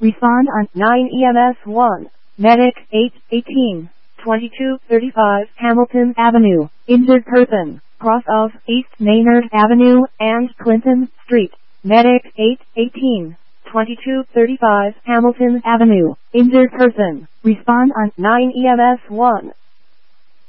Respond on 9 EMS 1. Medic 818. 2235 Hamilton Avenue. Injured person. Cross of East Maynard Avenue and Clinton Street. Medic 818. 2235 Hamilton Avenue. Injured person. Respond on 9 EMS 1.